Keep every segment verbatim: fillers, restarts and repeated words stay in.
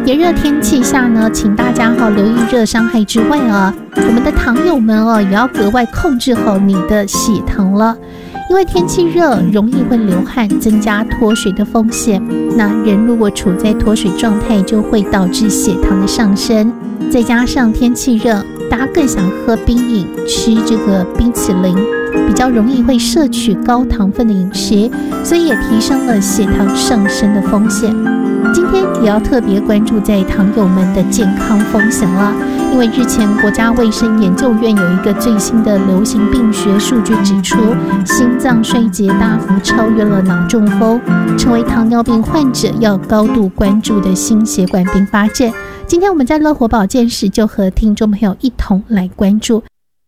炎热天气下呢，请大家哈、哦、留意热伤害之外啊，我们的糖友们哦也要格外控制好你的血糖了。因为天气热，容易会流汗，增加脱水的风险。那人如果处在脱水状态，就会导致血糖的上升。再加上天气热，大家更想喝冰饮，吃这个冰淇淋，比较容易会摄取高糖分的饮食，所以也提升了血糖上升的风险。今天也要特别关注在糖友们的健康风险了，因为日前国家卫生研究院有一个最新的流行病学数据指出，心脏衰竭大幅超越了脑中风，成为糖尿病患者要高度关注的心血管并发症。今天我们在乐活保健室就和听众朋友一同来关注。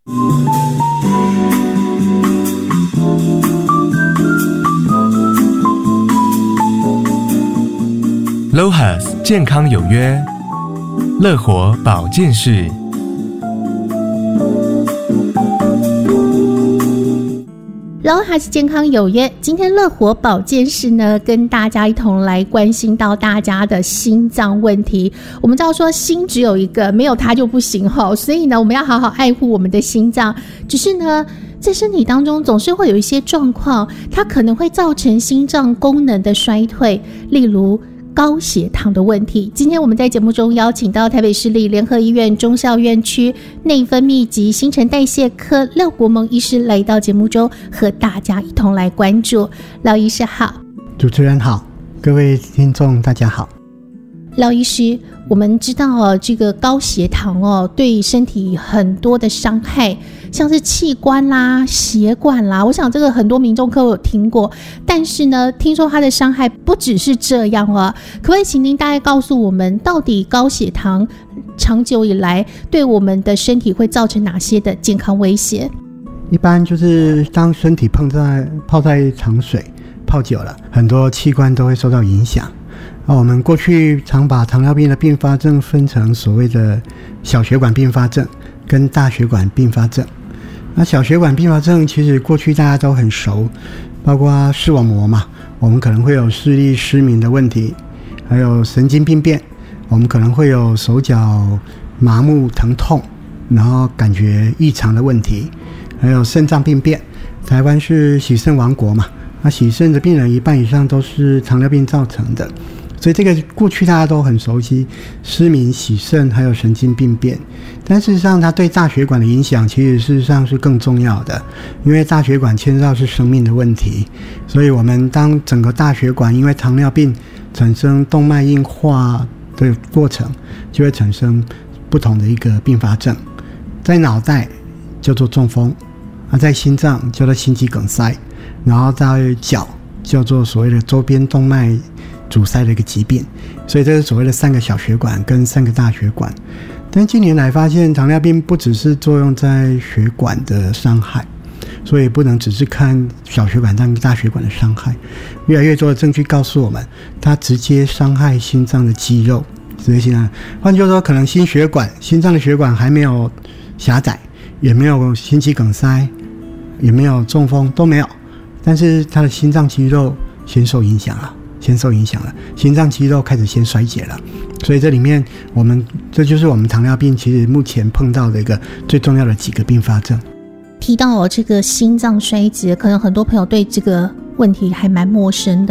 L O H A S 健康有约，乐活保健室。 L O H A S 健康有约，今天乐活保健室呢，跟大家一同来关心到大家的心脏问题。我们知道说心只有一个，没有它就不行哈，所以呢，我们要好好爱护我们的心脏。只是呢，在身体当中总是会有一些状况，它可能会造成心脏功能的衰退，例如高血糖的问题。今天我们在节目中邀请到台北市立联合医院忠孝院区内分泌及新陈代谢科廖国萌医师来到节目中，和大家一同来关注。廖医师好。 主持人好，各位听众大家好。 廖医师，我们知道哦，这个高血糖哦，对身体很多的伤害，像是器官啦、血管啦，我想这个很多民众都有听过。但是呢，听说它的伤害不只是这样啊，可不可以请您大概告诉我们，到底高血糖长久以来对我们的身体会造成哪些的健康威胁？ 一般就是当身体碰在泡在糖水泡久了，很多器官都会受到影响。我们过去常把糖尿病的并发症分成所谓的小血管并发症跟大血管并发症。那小血管并发症其实过去大家都很熟，包括视网膜嘛，我们可能会有视力失明的问题，还有神经病变，我们可能会有手脚麻木疼痛，然后感觉异常的问题，还有肾脏病变。台湾是洗肾王国嘛，那洗肾的病人一半以上都是糖尿病造成的，所以这个过去大家都很熟悉，失明、洗肾还有神经病变。但事实上它对大血管的影响其实事实上是更重要的，因为大血管牵涉到是生命的问题，所以我们当整个大血管因为糖尿病产生动脉硬化的过程，就会产生不同的一个并发症。在脑袋叫做中风，啊，在心脏叫做心肌梗塞，然后在脚叫做所谓的周边动脉阻塞的一个疾病。所以这是所谓的三个小血管跟三个大血管。但近年来发现糖尿病不只是作用在血管的伤害，所以不能只是看小血管跟大血管的伤害，越来越多的证据告诉我们它直接伤害心脏的肌肉。所以换句话说，可能心血管心脏的血管还没有狭窄，也没有心肌梗塞，也没有中风，都没有，但是它的心脏肌肉先受影响了先受影响了心脏肌肉开始先衰竭了。所以这里面我们这就是我们糖尿病其实目前碰到的一个最重要的几个并发症。 提到、哦、这个心脏衰竭，可能很多朋友对这个问题还蛮陌生的。